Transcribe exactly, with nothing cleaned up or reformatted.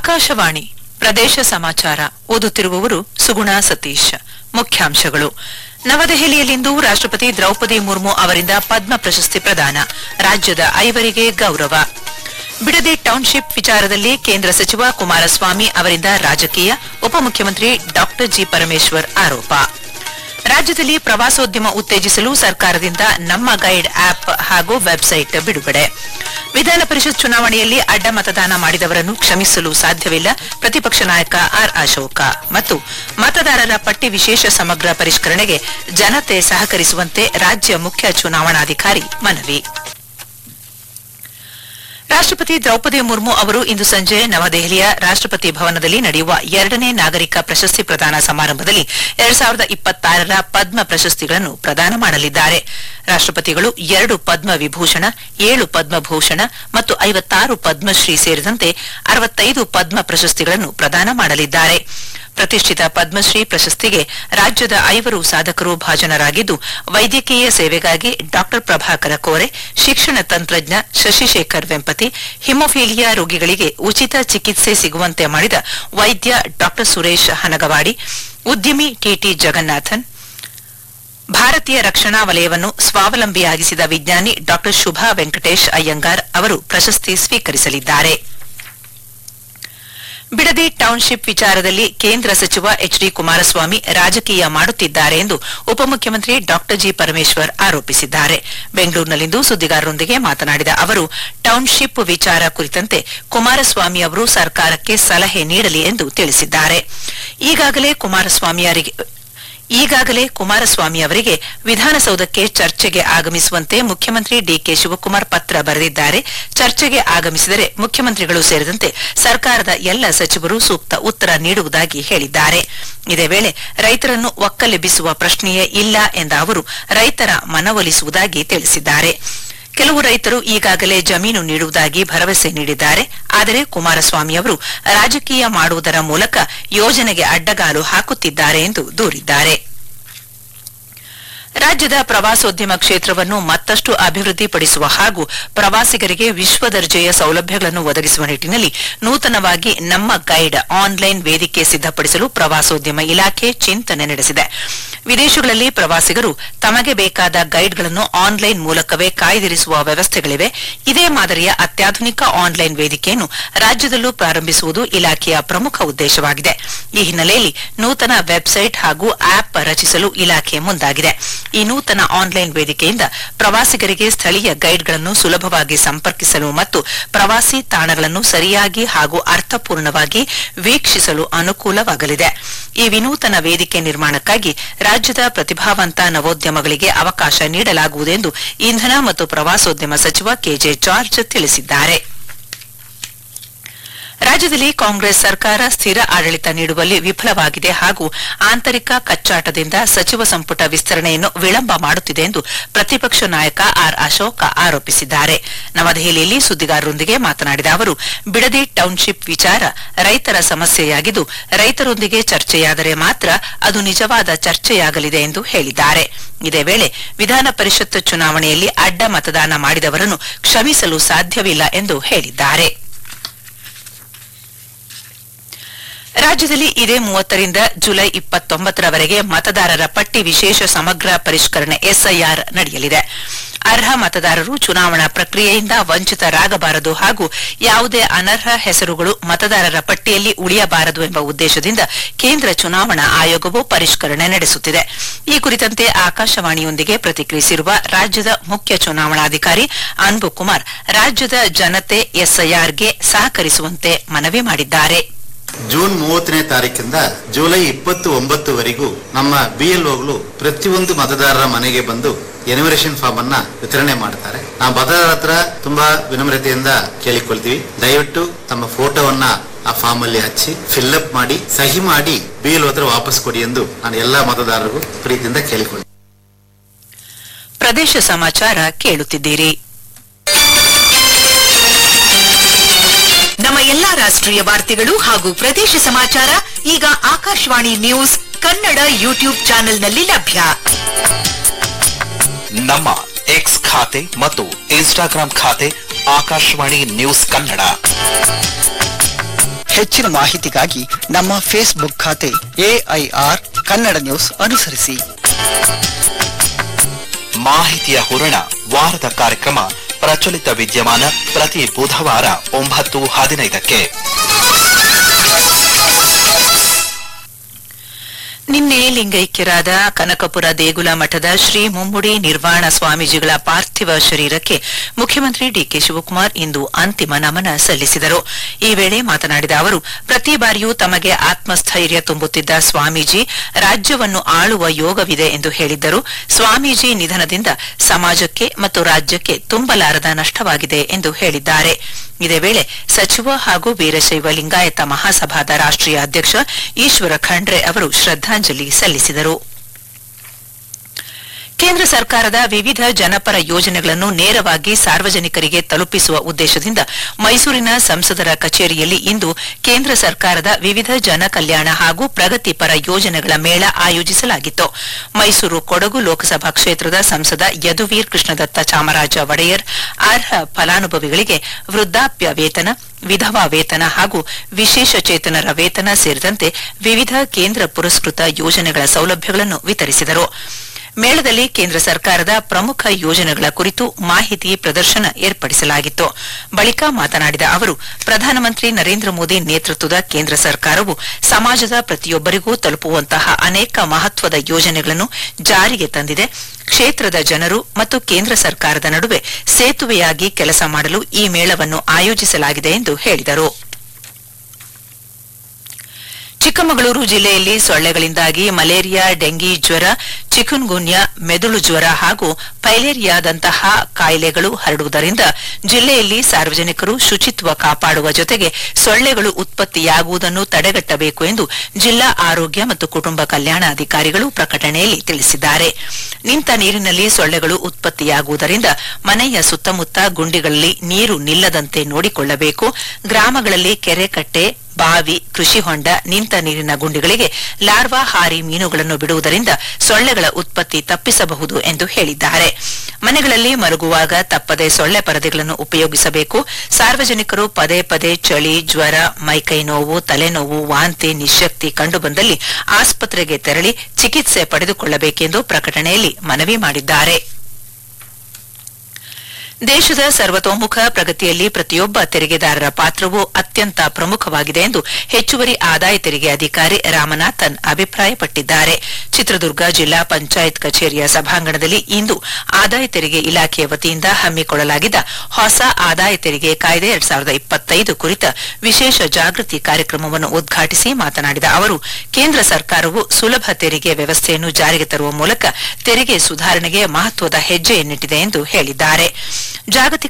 ಆಕಾಶವಾಣಿ ಪ್ರದೇಶ ಸಮಾಚಾರ ಓದುತ್ತಿರುವವರು ಸುಗುಣಾ ಸತೀಶ್. ಮುಖ್ಯಾಂಶಗಳು. ನವದೆಹಲಿಯಲ್ಲಿಂದು ರಾಷ್ಟ್ರಪತಿ ದ್ರೌಪದಿ ಮುರ್ಮು ಅವರಿಂದ ಪದ್ಮ ಪ್ರಶಸ್ತಿ ಪ್ರದಾನ, ರಾಜ್ಯದ ಐವರಿಗೆ ಗೌರವ. ಬಿಡದಿ ಟೌನ್ಶಿಪ್ ವಿಚಾರದಲ್ಲಿ ಕೇಂದ್ರ ಸಚಿವ ಕುಮಾರಸ್ವಾಮಿ ಅವರಿಂದ ರಾಜಕೀಯ, ಉಪಮುಖ್ಯಮಂತ್ರಿ ಡಾ ಜಿ ಪರಮೇಶ್ವರ್ ಆರೋಪ. ರಾಜ್ಯದಲ್ಲಿ ಪ್ರವಾಸೋದ್ಯಮ ಉತ್ತೇಜಿಸಲು ಸರ್ಕಾರದಿಂದ ನಮ್ಮ ಗೈಡ್ ಆಪ್ ಹಾಗೂ ವೆಬ್ಸೈಟ್ ಬಿಡುಗಡೆ. ವಿಧಾನ ಪರಿಷತ್ ಚುನಾವಣೆಯಲ್ಲಿ ಅಡ್ಡ ಮತದಾನ ಮಾಡಿದವರನ್ನು ಕ್ಷಮಿಸಲು ಸಾಧ್ಯವಿಲ್ಲ, ಪ್ರತಿಪಕ್ಷ ನಾಯಕ ಆರ್ ಅಶೋಕ. ಮತ್ತು ಮತದಾರರ ಪಟ್ಟಿ ವಿಶೇಷ ಸಮಗ್ರ ಪರಿಷ್ಕರಣೆಗೆ ಜನತೆ ಸಹಕರಿಸುವಂತೆ ರಾಜ್ಯ ಮುಖ್ಯ ಚುನಾವಣಾಧಿಕಾರಿ ಮನವಿ. ರಾಷ್ಟ್ರಪತಿ ದ್ರೌಪದಿ ಮುರ್ಮು ಅವರು ಇಂದು ಸಂಜೆ ನವದೆಹಲಿಯ ರಾಷ್ಟ್ರಪತಿ ಭವನದಲ್ಲಿ ನಡೆಯುವ ಎರಡನೇ ನಾಗರಿಕ ಪ್ರಶಸ್ತಿ ಪ್ರದಾನ ಸಮಾರಂಭದಲ್ಲಿ ಎರಡ್ ಸಾವಿರದ ಇಪ್ಪತ್ತಾರರ ಪದ್ಮ ಪ್ರಶಸ್ತಿಗಳನ್ನು ಪ್ರದಾನ ಮಾಡಲಿದ್ದಾರೆ. ರಾಷ್ಟ್ರಪತಿಗಳು ಎರಡು ಪದ್ಮ ವಿಭೂಷಣ, ಏಳು ಪದ್ಮಭೂಷಣ ಮತ್ತು ಐವತ್ತಾರು ಪದ್ಮಶ್ರೀ ಸೇರಿದಂತೆ ಅರವತ್ತೈದು ಪದ್ಮ ಪ್ರಶಸ್ತಿಗಳನ್ನು ಪ್ರದಾನ ಮಾಡಲಿದ್ದಾರೆ. ಪ್ರತಿಷ್ಠಿತ ಪದ್ಮಶ್ರೀ ಪ್ರಶಸ್ತಿಗೆ ರಾಜ್ಯದ ಐವರು ಸಾಧಕರು ಭಾಜನರಾಗಿದ್ದು, ವೈದ್ಯಕೀಯ ಸೇವೆಗಾಗಿ ಡಾ ಪ್ರಭಾಕರ ಕೋರೆ, ಶಿಕ್ಷಣ ತಂತ್ರಜ್ಞ ಶಶಿಶೇಖರ್ ವೆಂಪತಿ, ಹಿಮೋಫೀಲಿಯಾ ರೋಗಿಗಳಿಗೆ ಉಚಿತ ಚಿಕಿತ್ಸೆ ಸಿಗುವಂತೆ ಮಾಡಿದ ವೈದ್ಯ ಡಾ ಸುರೇಶ್ ಹನಗವಾಡಿ, ಉದ್ಯಮಿ ಟಿಟಿ ಜಗನ್ನಾಥನ್, ಭಾರತೀಯ ರಕ್ಷಣಾ ವಲಯವನ್ನು ಸ್ವಾವಲಂಬಿಯಾಗಿಸಿದ ವಿಜ್ಞಾನಿ ಡಾ ಶುಭಾ ವೆಂಕಟೇಶ್ ಅಯ್ಯಂಗಾರ್ ಅವರು ಪ್ರಶಸ್ತಿ ಸ್ವೀಕರಿಸಲಿದ್ದಾರೆ. ಬಿಡದಿ ಟೌನ್ಶಿಪ್ ವಿಚಾರದಲ್ಲಿ ಕೇಂದ್ರ ಸಚಿವ ಎಚ್ ಡಿ ಕುಮಾರಸ್ವಾಮಿ ರಾಜಕೀಯ ಮಾಡುತ್ತಿದ್ದಾರೆ ಎಂದು ಉಪಮುಖ್ಯಮಂತ್ರಿ ಡಾ ಜಿ ಪರಮೇಶ್ವರ್ ಆರೋಪಿಸಿದ್ದಾರೆ. ಬೆಂಗಳೂರಿನಲ್ಲಿಂದು ಸುದ್ದಿಗಾರರೊಂದಿಗೆ ಮಾತನಾಡಿದ ಅವರು, ಟೌನ್ಶಿಪ್ ವಿಚಾರ ಕುರಿತಂತೆ ಕುಮಾರಸ್ವಾಮಿ ಅವರು ಸರ್ಕಾರಕ್ಕೆ ಸಲಹೆ ನೀಡಲಿ ಎಂದು ತಿಳಿಸಿದ್ದಾರೆ. ಈಗಾಗಲೇ ಕುಮಾರಸ್ವಾಮಿಯವರಿಗೆ ಈಗಾಗಲೇ ಕುಮಾರಸ್ವಾಮಿ ಅವರಿಗೆ ವಿಧಾನಸೌಧಕ್ಕೆ ಚರ್ಚೆಗೆ ಆಗಮಿಸುವಂತೆ ಮುಖ್ಯಮಂತ್ರಿ ಡಿಕೆ ಶಿವಕುಮಾರ್ ಪತ್ರ ಬರೆದಿದ್ದಾರೆ. ಚರ್ಚೆಗೆ ಆಗಮಿಸಿದರೆ ಮುಖ್ಯಮಂತ್ರಿಗಳು ಸೇರಿದಂತೆ ಸರ್ಕಾರದ ಎಲ್ಲ ಸಚಿವರು ಸೂಕ್ತ ಉತ್ತರ ನೀಡುವುದಾಗಿ ಹೇಳಿದ್ದಾರೆ. ಇದೇ ವೇಳೆ ರೈತರನ್ನು ಒಕ್ಕಲೆಬ್ಬಿಸುವ ಪ್ರಶ್ನೆಯೇ ಇಲ್ಲ ಎಂದ ಅವರು ರೈತರ ಮನವೊಲಿಸುವುದಾಗಿ ತಿಳಿಸಿದ್ದಾರೆ. ಕೆಲವು ರೈತರು ಈಗಾಗಲೇ ಜಮೀನು ನೀಡುವುದಾಗಿ ಭರವಸೆ ನೀಡಿದ್ದಾರೆ. ಆದರೆ ಕುಮಾರಸ್ವಾಮಿ ಅವರು ರಾಜಕೀಯ ಮಾಡುವುದರ ಮೂಲಕ ಯೋಜನೆಗೆ ಅಡ್ಡಗಾಲು ಹಾಕುತ್ತಿದ್ದಾರೆ ಎಂದು ದೂರಿದ್ದಾರೆ. ರಾಜ್ಯದ ಪ್ರವಾಸೋದ್ಯಮ ಕ್ಷೇತ್ರವನ್ನು ಮತ್ತಷ್ಟು ಅಭಿವೃದ್ಧಿಪಡಿಸುವ ಹಾಗೂ ಪ್ರವಾಸಿಗರಿಗೆ ವಿಶ್ವ ದರ್ಜೆಯ ಸೌಲಭ್ಯಗಳನ್ನು ಒದಗಿಸುವ ನಿಟ್ಟಿನಲ್ಲಿ ನೂತನವಾಗಿ ನಮ್ಮ ಗೈಡ್ ಆನ್ಲೈನ್ ವೇದಿಕೆ ಸಿದ್ದಪಡಿಸಲು ಪ್ರವಾಸೋದ್ಯಮ ಇಲಾಖೆ ಚಿಂತನೆ ನಡೆಸಿದೆ. ವಿದೇಶಗಳಲ್ಲಿ ಪ್ರವಾಸಿಗರು ತಮಗೆ ಬೇಕಾದ ಗೈಡ್ಗಳನ್ನು ಆನ್ಲೈನ್ ಮೂಲಕವೇ ಕಾಯ್ದಿರಿಸುವ ವ್ಯವಸ್ಥೆಗಳಿವೆ. ಇದೇ ಮಾದರಿಯ ಅತ್ಯಾಧುನಿಕ ಆನ್ಲೈನ್ ವೇದಿಕೆಯನ್ನು ರಾಜ್ಯದಲ್ಲೂ ಪ್ರಾರಂಭಿಸುವುದು ಇಲಾಖೆಯ ಪ್ರಮುಖ ಉದ್ದೇಶವಾಗಿದೆ. ಈ ಹಿನ್ನೆಲೆಯಲ್ಲಿ ನೂತನ ವೆಬ್ಸೈಟ್ ಹಾಗೂ ಆಪ್ ರಚಿಸಲು ಇಲಾಖೆ ಮುಂದಾಗಿದೆ. ಈ ನೂತನ ಆನ್ಲೈನ್ ವೇದಿಕೆಯಿಂದ ಪ್ರವಾಸಿಗರಿಗೆ ಸ್ಥಳೀಯ ಗೈಡ್ಗಳನ್ನು ಸುಲಭವಾಗಿ ಸಂಪರ್ಕಿಸಲು ಮತ್ತು ಪ್ರವಾಸಿ ತಾಣಗಳನ್ನು ಸರಿಯಾಗಿ ಹಾಗೂ ಅರ್ಥಪೂರ್ಣವಾಗಿ ವೀಕ್ಷಿಸಲು ಅನುಕೂಲವಾಗಲಿದೆ. ಈ ವಿನೂತನ ವೇದಿಕೆ ನಿರ್ಮಾಣಕ್ಕಾಗಿ ರಾಜ್ಯದ ಪ್ರತಿಭಾವಂತ ನವೋದ್ಯಮಗಳಿಗೆ ಅವಕಾಶ ನೀಡಲಾಗುವುದೆಂದು ಇಂಧನ ಮತ್ತು ಪ್ರವಾಸೋದ್ಯಮ ಸಚಿವ ಕೆಜೆ ಜಾರ್ಜ್ ತಿಳಿಸಿದ್ದಾರೆ. ರಾಜ್ಯದಲ್ಲಿ ಕಾಂಗ್ರೆಸ್ ಸರ್ಕಾರ ಸ್ಥಿರ ಆಡಳಿತ ನೀಡುವಲ್ಲಿ ವಿಫಲವಾಗಿದೆ ಹಾಗೂ ಆಂತರಿಕ ಕಚ್ಚಾಟದಿಂದ ಸಚಿವ ಸಂಪುಟ ವಿಸ್ತರಣೆಯನ್ನು ವಿಳಂಬ ಮಾಡುತ್ತಿದೆ ಎಂದು ಪ್ರತಿಪಕ್ಷ ನಾಯಕ ಆರ್ ಅಶೋಕ ಆರೋಪಿಸಿದ್ದಾರೆ. ನವದೆಹಲಿಯಲ್ಲಿ ಸುದ್ದಿಗಾರರೊಂದಿಗೆ ಮಾತನಾಡಿದ ಅವರು, ಬಿಡದಿ ಟೌನ್ಶಿಪ್ ವಿಚಾರ ರೈತರ ಸಮಸ್ಯೆಯಾಗಿದ್ದು, ರೈತರೊಂದಿಗೆ ಚರ್ಚೆಯಾದರೆ ಮಾತ್ರ ಅದು ನಿಜವಾದ ಚರ್ಚೆಯಾಗಲಿದೆ ಎಂದು ಹೇಳಿದ್ದಾರೆ. ಇದೇ ವೇಳೆ ವಿಧಾನ ಪರಿಷತ್ ಚುನಾವಣೆಯಲ್ಲಿ ಅಡ್ಡ ಮತದಾನ ಮಾಡಿದವರನ್ನು ಕ್ಷಮಿಸಲು ಸಾಧ್ಯವಿಲ್ಲ ಎಂದು ಹೇಳಿದ್ದಾರೆ. ರಾಜ್ಯದಲ್ಲಿ ಇದೇ ಮೂವತ್ತರಿಂದ ಜುಲೈ ಇಪ್ಪತ್ತೊಂಬತ್ತರವರೆಗೆ ಮತದಾರರ ಪಟ್ಟಿ ವಿಶೇಷ ಸಮಗ್ರ ಪರಿಷ್ಕರಣೆ ಎಸ್ಐಆರ್ ನಡೆಯಲಿದೆ. ಅರ್ಹ ಮತದಾರರು ಚುನಾವಣಾ ಪ್ರಕ್ರಿಯೆಯಿಂದ ವಂಚಿತರಾಗಬಾರದು ಹಾಗೂ ಯಾವುದೇ ಅನರ್ಹ ಹೆಸರುಗಳು ಮತದಾರರ ಪಟ್ಟಿಯಲ್ಲಿ ಉಳಿಯಬಾರದು ಎಂಬ ಉದ್ದೇಶದಿಂದ ಕೇಂದ್ರ ಚುನಾವಣಾ ಆಯೋಗವು ಪರಿಷ್ಕರಣೆ ನಡೆಸುತ್ತಿದೆ. ಈ ಕುರಿತಂತೆ ಆಕಾಶವಾಣಿಯೊಂದಿಗೆ ಪ್ರತಿಕ್ರಿಯಿಸಿರುವ ರಾಜ್ಯದ ಮುಖ್ಯ ಚುನಾವಣಾಧಿಕಾರಿ ಅನ್ಬು ಕುಮಾರ್, ರಾಜ್ಯದ ಜನತೆ ಎಸ್ಐಆರ್ಗೆ ಸಹಕರಿಸುವಂತೆ ಮನವಿ ಮಾಡಿದ್ದಾರೆ. ಜೂನ್ ಮೂವತ್ತನೇ ತಾರೀಕಿಂದ ಜುಲೈ ಇಪ್ಪತ್ತು ಒಂಬತ್ತುವರೆಗೂ ನಮ್ಮ ಬಿಎಲ್ಒಗಳು ಪ್ರತಿಯೊಂದು ಮತದಾರರ ಮನೆಗೆ ಬಂದು ಎನ್ಯುಮರೇಷನ್ ಫಾರ್ಮ್ ಅನ್ನ ವಿತರಣೆ ಮಾಡ್ತಾರೆ. ನಾವು ಮತದಾರರ ಹತ್ರ ತುಂಬಾ ವಿನಮ್ರತೆಯಿಂದ ಕೇಳಿಕೊಳ್ತೀವಿ, ದಯವಿಟ್ಟು ತಮ್ಮ ಫೋಟೋವನ್ನ ಆ ಫಾರ್ಮ್ ಅಲ್ಲಿ ಹಚ್ಚಿ ಫಿಲ್ಅಪ್ ಮಾಡಿ ಸಹಿ ಮಾಡಿ ಬಿಎಲ್ಒ ಹತ್ರ ವಾಪಸ್ ಕೊಡಿ ಎಂದು ನಾನು ಎಲ್ಲಾ ಮತದಾರರಿಗೂ ಪ್ರೀತಿಯಿಂದ ಕೇಳಿಕೊಳ್ತೀನಿ. ಪ್ರದೇಶ ಸಮಾಚಾರ ಕೇಳುತ್ತಿದ್ದೀರಿ. ನಮ್ಮ ಎಲ್ಲಾ ರಾಷ್ಟ್ರೀಯ ವಾರ್ತೆಗಳು ಹಾಗೂ ಪ್ರದೇಶ ಸಮಾಚಾರ ಈಗ ಆಕಾಶವಾಣಿ ನ್ಯೂಸ್ ಕನ್ನಡ ಯೂಟ್ಯೂಬ್ ಚಾನೆಲ್ನಲ್ಲಿ ಲಭ್ಯ. ನಮ್ಮ ಎಕ್ಸ್ ಖಾತೆ ಮತ್ತು ಇನ್ಸ್ಟಾಗ್ರಾಂ ಖಾತೆ ಆಕಾಶವಾಣಿ ನ್ಯೂಸ್ ಕನ್ನಡ. ಹೆಚ್ಚಿನ ಮಾಹಿತಿಗಾಗಿ ನಮ್ಮ ಫೇಸ್ಬುಕ್ ಖಾತೆ ಎಐಆರ್ ಕನ್ನಡ ನ್ಯೂಸ್ ಅನುಸರಿಸಿ. ಮಾಹಿತಿಯ ಹೂರಣ ವಾರದ ಕಾರ್ಯಕ್ರಮ ಪ್ರಚಲಿತ ವಿದ್ಯಮಾನ ಪ್ರತಿ ಬುಧವಾರ ಒಂಬತ್ತು ಹದಿನೈದಕ್ಕೆ. ನಿನ್ನೆ ಲಿಂಗೈಕ್ಯರಾದ ಕನಕಪುರ ದೇಗುಲ ಮಠದ ಶ್ರೀ ಮುಮ್ಮುಡಿ ನಿರ್ವಾಣ ಸ್ವಾಮೀಜಿಗಳ ಪಾರ್ಥಿವ ಶರೀರಕ್ಕೆ ಮುಖ್ಯಮಂತ್ರಿ ಡಿಕೆ ಶಿವಕುಮಾರ್ ಇಂದು ಅಂತಿಮ ನಮನ ಸಲ್ಲಿಸಿದರು. ಈ ವೇಳೆ ಮಾತನಾಡಿದ ಅವರು, ಪ್ರತಿ ಬಾರಿಯೂ ತಮಗೆ ಆತ್ಮಸ್ಥೈರ್ಯ ತುಂಬುತ್ತಿದ್ದ ಸ್ವಾಮೀಜಿ ರಾಜ್ಯವನ್ನು ಆಳುವ ಯೋಗವಿದೆ ಎಂದು ಹೇಳಿದ್ದರು. ಸ್ವಾಮೀಜಿ ನಿಧನದಿಂದ ಸಮಾಜಕ್ಕೆ ಮತ್ತು ರಾಜ್ಯಕ್ಕೆ ತುಂಬಲಾರದ ನಷ್ಟವಾಗಿದೆ ಎಂದು ಹೇಳಿದ್ದಾರೆ. ಇದೇ ವೇಳೆ ಸಚಿವ ಹಾಗೂ ವೀರಶೈವ ಲಿಂಗಾಯತ ಮಹಾಸಭಾದ ರಾಷ್ಟ್ರೀಯ ಅಧ್ಯಕ್ಷ ಈಶ್ವರ ಖಂಡ್ರೆ ಅವರು ಶ್ರದ್ಧಾಂಜಲಿ ಸಲ್ಲಿಸಿದರು. ಕೇಂದ್ರ ಸರ್ಕಾರದ ವಿವಿಧ ಜನಪರ ಯೋಜನೆಗಳನ್ನು ನೇರವಾಗಿ ಸಾರ್ವಜನಿಕರಿಗೆ ತಲುಪಿಸುವ ಉದ್ದೇಶದಿಂದ ಮೈಸೂರಿನ ಸಂಸದರ ಕಚೇರಿಯಲ್ಲಿ ಇಂದು ಕೇಂದ್ರ ಸರ್ಕಾರದ ವಿವಿಧ ಜನಕಲ್ಯಾಣ ಹಾಗೂ ಪ್ರಗತಿಪರ ಯೋಜನೆಗಳ ಮೇಳ ಆಯೋಜಿಸಲಾಗಿತ್ತು. ಮೈಸೂರು ಕೊಡಗು ಲೋಕಸಭಾ ಕ್ಷೇತ್ರದ ಸಂಸದ ಯದುವೀರ್ ಕೃಷ್ಣದತ್ತ ಚಾಮರಾಜ ಒಡೆಯರ್ ಅರ್ಹ ಫಲಾನುಭವಿಗಳಿಗೆ ವೃದ್ಧಾಪ್ಯ ವೇತನ, ವಿಧವಾ ವೇತನ ಹಾಗೂ ವಿಶೇಷ ಚೇತನರ ವೇತನ ಸೇರಿದಂತೆ ವಿವಿಧ ಕೇಂದ್ರ ಪುರಸ್ಕೃತ ಯೋಜನೆಗಳ ಸೌಲಭ್ಯಗಳನ್ನು ವಿತರಿಸಿದರು. ಮೇಳದಲ್ಲಿ ಕೇಂದ್ರ ಸರ್ಕಾರದ ಪ್ರಮುಖ ಯೋಜನೆಗಳ ಕುರಿತು ಮಾಹಿತಿ ಪ್ರದರ್ಶನ ಏರ್ಪಡಿಸಲಾಗಿತ್ತು. ಬಳಿಕ ಮಾತನಾಡಿದ ಅವರು, ಪ್ರಧಾನಮಂತ್ರಿ ನರೇಂದ್ರ ಮೋದಿ ನೇತೃತ್ವದ ಕೇಂದ್ರ ಸರ್ಕಾರವು ಸಮಾಜದ ಪ್ರತಿಯೊಬ್ಬರಿಗೂ ತಲುಪುವಂತಹ ಅನೇಕ ಮಹತ್ವದ ಯೋಜನೆಗಳನ್ನು ಜಾರಿಗೆ ತಂದಿದೆ. ಕ್ಷೇತ್ರದ ಜನರು ಮತ್ತು ಕೇಂದ್ರ ಸರ್ಕಾರದ ನಡುವೆ ಸೇತುವೆಯಾಗಿ ಕೆಲಸ ಮಾಡಲು ಈ ಮೇಳವನ್ನು ಆಯೋಜಿಸಲಾಗಿದೆ ಎಂದು ಹೇಳಿದರು. ಚಿಕ್ಕಮಗಳೂರು ಜಿಲ್ಲೆಯಲ್ಲಿ ಸೊಳ್ಳೆಗಳಿಂದಾಗಿ ಮಲೇರಿಯಾ, ಡೆಂಗಿ ಜ್ವರ, ಚಿಕುನ್ಗುನ್ಯಾ, ಮೆದುಳು ಜ್ವರ ಹಾಗೂ ಫೈಲೇರಿಯಾದಂತಹ ಕಾಯಿಲೆಗಳು ಹರಡುವುದರಿಂದ ಜಿಲ್ಲೆಯಲ್ಲಿ ಸಾರ್ವಜನಿಕರು ಶುಚಿತ್ವ ಕಾಪಾಡುವ ಜೊತೆಗೆ ಸೊಳ್ಳೆಗಳು ಉತ್ಪತ್ತಿಯಾಗುವುದನ್ನು ತಡೆಗಟ್ಟಬೇಕು ಎಂದು ಜಿಲ್ಲಾ ಆರೋಗ್ಯ ಮತ್ತು ಕುಟುಂಬ ಕಲ್ಯಾಣಾಧಿಕಾರಿಗಳು ಪ್ರಕಟಣೆಯಲ್ಲಿ ತಿಳಿಸಿದ್ದಾರೆ. ನಿಂತ ನೀರಿನಲ್ಲಿ ಸೊಳ್ಳೆಗಳು ಉತ್ಪತ್ತಿಯಾಗುವುದರಿಂದ ಮನೆಯ ಸುತ್ತಮುತ್ತ ಗುಂಡಿಗಳಲ್ಲಿ ನೀರು ನಿಲ್ಲದಂತೆ ನೋಡಿಕೊಳ್ಳಬೇಕು. ಗ್ರಾಮಗಳಲ್ಲಿ ಕೆರೆ, ಕಟ್ಟೆ, ಬಾವಿ, ಕೃಷಿ ಹೊಂಡ, ನಿಂತ ನೀರಿನ ಗುಂಡಿಗಳಿಗೆ ಲಾರ್ವಾ ಹಾರಿ ಮೀನುಗಳನ್ನು ಬಿಡುವುದರಿಂದ ಸೊಳ್ಳೆಗಳ ಉತ್ಪತ್ತಿ ತಪ್ಪಿಸಬಹುದು ಎಂದು ಹೇಳಿದ್ದಾರೆ. ಮನೆಗಳಲ್ಲಿ ಮಲಗುವಾಗ ತಪ್ಪದೆ ಸೊಳ್ಳೆ ಪರದೆಗಳನ್ನು ಉಪಯೋಗಿಸಬೇಕು. ಸಾರ್ವಜನಿಕರು ಪದೇ ಪದೇ ಚಳಿ, ಜ್ವರ, ಮೈಕೈ ನೋವು, ತಲೆನೋವು, ವಾಂತಿ, ನಿಶ್ಶಕ್ತಿ ಕಂಡುಬಂದಲ್ಲಿ ಆಸ್ಪತ್ರೆಗೆ ತೆರಳಿ ಚಿಕಿತ್ಸೆ ಪಡೆದುಕೊಳ್ಳಬೇಕೆಂದು ಪ್ರಕಟಣೆಯಲ್ಲಿ ಮನವಿ ಮಾಡಿದ್ದಾರೆ. ದೇಶದ ಸರ್ವತೋಮುಖ ಪ್ರಗತಿಯಲ್ಲಿ ಪ್ರತಿಯೊಬ್ಬ ತೆರಿಗೆದಾರರ ಪಾತ್ರವು ಅತ್ಯಂತ ಪ್ರಮುಖವಾಗಿದೆ ಎಂದು ಹೆಚ್ಚುವರಿ ಆದಾಯ ತೆರಿಗೆ ಅಧಿಕಾರಿ ರಾಮನಾಥನ್ ಅಭಿಪ್ರಾಯಪಟ್ಟಿದ್ದಾರೆ. ಚಿತ್ರದುರ್ಗ ಜಿಲ್ಲಾ ಪಂಚಾಯತ್ ಕಚೇರಿಯ ಸಭಾಂಗಣದಲ್ಲಿ ಇಂದು ಆದಾಯ ತೆರಿಗೆ ಇಲಾಖೆಯ ವತಿಯಿಂದ ಹಮ್ಮಿಕೊಳ್ಳಲಾಗಿದ್ದ ಹೊಸ ಆದಾಯ ತೆರಿಗೆ ಕಾಯ್ದೆ ಎರಡ್ ಸಾವಿರದ ಇಪ್ಪತ್ತೈದು ಕುರಿತ ವಿಶೇಷ ಜಾಗೃತಿ ಕಾರ್ಯಕ್ರಮವನ್ನು ಉದ್ಘಾಟಿಸಿ ಮಾತನಾಡಿದ ಅವರು, ಕೇಂದ್ರ ಸರ್ಕಾರವು ಸುಲಭ ತೆರಿಗೆ ವ್ಯವಸ್ಥೆಯನ್ನು ಜಾರಿಗೆ ತರುವ ಮೂಲಕ ತೆರಿಗೆ ಸುಧಾರಣೆಗೆ ಮಹತ್ವದ ಹೆಜ್ಜೆಯನ್ನಿಟ್ಟಿದೆ ಎಂದು ಹೇಳಿದ್ದಾರೆ. ಜಾಗತಿಕ